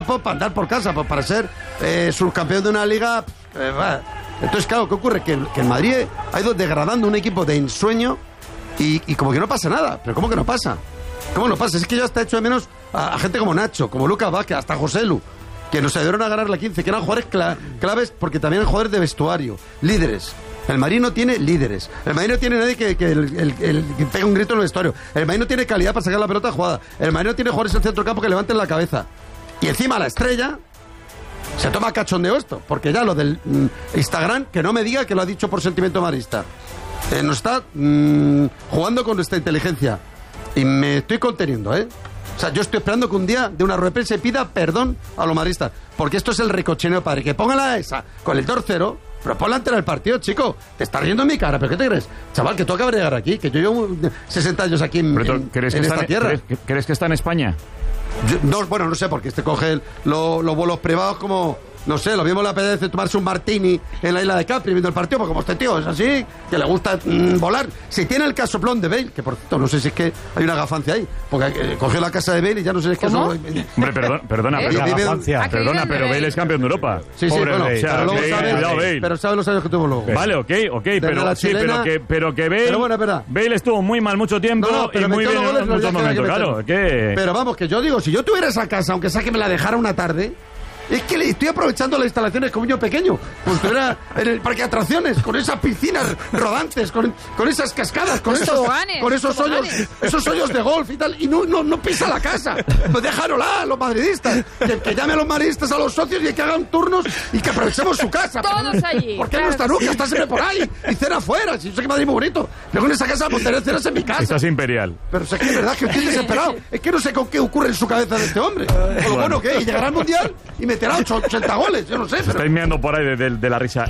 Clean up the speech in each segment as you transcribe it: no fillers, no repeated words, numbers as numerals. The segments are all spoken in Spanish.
para andar por casa, pues para ser subcampeón de una liga. Entonces, claro, ¿qué ocurre? Que el Madrid ha ido degradando un equipo de ensueño y como que no pasa nada. ¿Pero cómo que no pasa? ¿Cómo no pasa? Es que yo hasta he hecho de menos a gente como Nacho, como Lucas Vázquez, hasta Joselu, que nos ayudaron a ganar la 15, que eran jugadores claves porque también eran jugadores de vestuario, líderes. El Madrid no tiene líderes. El Madrid no tiene nadie que pegue un grito en el vestuario. El Madrid no tiene calidad para sacar la pelota jugada. El Madrid no tiene jugadores en el centro del campo que levanten la cabeza. Y encima la estrella se toma cachondeo esto, porque ya lo del Instagram, que no me diga que lo ha dicho por sentimiento marista. Nos está jugando con nuestra inteligencia. Y me estoy conteniendo, O sea, yo estoy esperando que un día de una rueda de prensa se pida perdón a los madristas. Porque esto es el recochineo, padre. Que pongan la esa con el 2-0, pero ponla ante el partido, chico. Te está riendo en mi cara, ¿pero qué te crees? Chaval, que tú acabas de llegar aquí, que yo llevo 60 años aquí en esta tierra. ¿Crees que está en España? No sé, porque coge los vuelos privados como... No sé, lo mismo le apetece tomarse un martini en la isla de Capri viendo el partido, porque como este tío es así, que le gusta volar. Si tiene el casoplón de Bale, que por cierto, no sé si es que hay una gafancia ahí, porque cogió la casa de Bale y ya no sé si es que... Hombre, perdona, pero Bale es campeón de Europa. Sí, pobre bueno, Bale. pero sabe los años que tuvo luego. Vale, ok, pero que Bale... Pero bueno, Bale estuvo muy mal mucho tiempo y muy bien en muchos momentos, claro. Pero vamos, que yo digo, si yo tuviera esa casa, aunque sea que me la dejara una tarde... Es que le estoy aprovechando las instalaciones como un niño pequeño. Pues tú eras en el parque de atracciones, con esas piscinas rodantes, con esas cascadas, con esos hoyos de golf y tal. Y no pisa la casa. Pues déjanosla, los madridistas. Que llame a los madridistas a los socios y que hagan turnos y que aprovechemos su casa. Todos allí. ¿Por qué no está nunca? Está siempre por ahí. Y cena afuera. Si yo sé que Madrid es muy bonito. Luego en esa casa pues tener cenas en mi casa. Estás imperial. Pero es que es verdad que estoy desesperado. Es que no sé con qué ocurre en su cabeza de este hombre. Con lo bueno que es. Y llegará al Mundial y meterá 80 goles, yo no sé. Se estáis meando por ahí de la risa.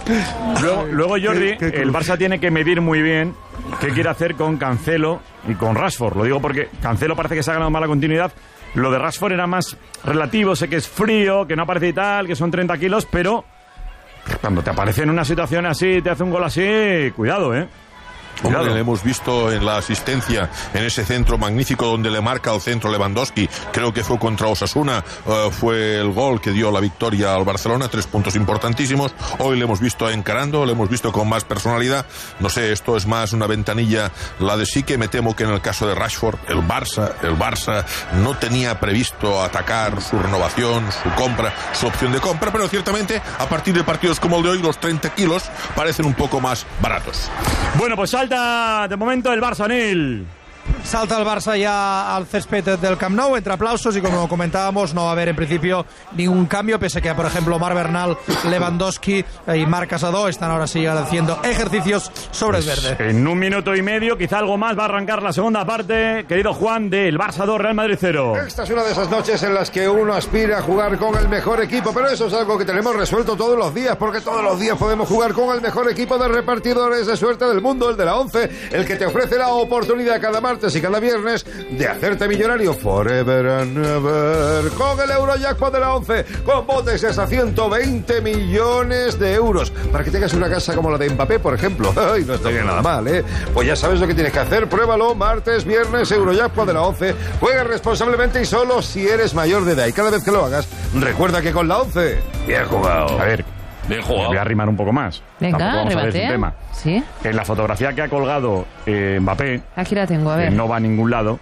Luego Jordi, el Barça tiene que medir muy bien qué quiere hacer con Cancelo y con Rashford. Lo digo porque Cancelo parece que se ha ganado mala continuidad. Lo de Rashford era más relativo, sé que es frío, que no aparece y tal, que son 30 kilos, pero cuando te aparece en una situación así, te hace un gol así, cuidado, Hombre, le hemos visto en la asistencia en ese centro magnífico donde le marca el centro Lewandowski, creo que fue contra Osasuna, fue el gol que dio la victoria al Barcelona, 3 puntos importantísimos. Hoy le hemos visto encarando, le hemos visto con más personalidad. No sé, esto es más una ventanilla la de sí, que me temo que en el caso de Rashford el Barça no tenía previsto atacar su renovación, su compra, su opción de compra, pero ciertamente a partir de partidos como el de hoy los 30 kilos parecen un poco más baratos. Bueno, pues salta de momento el Barça, Nil. Salta el Barça ya al césped del Camp Nou entre aplausos y como comentábamos no va a haber en principio ningún cambio, pese que por ejemplo Marc Bernal, Lewandowski y Marc Casadó están ahora sí haciendo ejercicios sobre el verde. En 1 minuto y medio, quizá algo más, va a arrancar la segunda parte, querido Juan, del Barça 2, Real Madrid 0. Esta es una de esas noches en las que uno aspira a jugar con el mejor equipo, pero eso es algo que tenemos resuelto todos los días, porque todos los días podemos jugar con el mejor equipo de repartidores de suerte del mundo, el de la 11, el que te ofrece la oportunidad cada martes y cada viernes de hacerte millonario forever and ever con el Eurojackpot de la 11, con botes de hasta 120 millones de euros para que tengas una casa como la de Mbappé, por ejemplo. Ay, no estaría nada mal, Pues ya sabes lo que tienes que hacer, pruébalo, martes, viernes, Eurojackpot de la 11. Juega responsablemente y solo si eres mayor de edad, y cada vez que lo hagas recuerda que con la 11 bien jugado. A ver, voy a arrimar un poco más. Venga, arrebate. Sí. En la fotografía que ha colgado Mbappé, aquí la tengo, a ver. Que no va a ningún lado,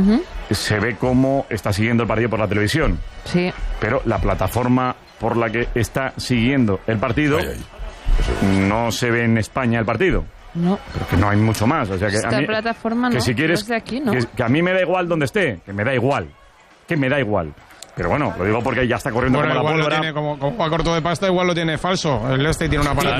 se ve cómo está siguiendo el partido por la televisión. Sí. Pero la plataforma por la que está siguiendo el partido no se ve en España el partido. No. Pero que no hay mucho más. O sea que esta a mí, plataforma no. Que si quieres, no es de aquí, ¿no? que a mí me da igual donde esté, que me da igual. Pero bueno, lo digo porque ya está corriendo como la pólvora. Como va corto de pasta, igual lo tiene falso. El Leicester tiene una parada.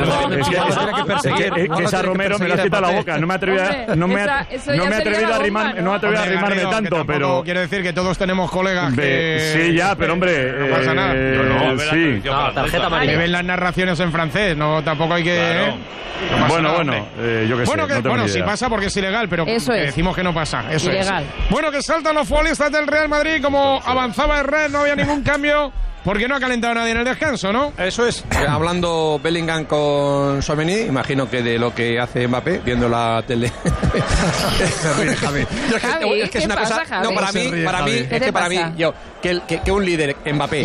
Que esa Romero me lo ha quitado la boca. No me he atrevido a arrimarme tanto, pero... Quiero decir que todos tenemos colegas que... Sí, ya, pero hombre... No pasa nada. Sí. Tarjeta amarilla. Que ven las narraciones en francés. No, tampoco hay que... Bueno, yo qué sé. Bueno, sí pasa porque es ilegal, pero decimos que no pasa. Eso ilegal. Es. Bueno, que saltan los futbolistas del Real Madrid, como avanzaba el Real, no había ningún cambio, porque no ha calentado nadie en el descanso, ¿no? Eso es. Hablando Bellingham con Tchouaméni, imagino que de lo que hace Mbappé, viendo la tele. Se ríe, Javi. Es que es una cosa... No, para mí, que un líder, Mbappé,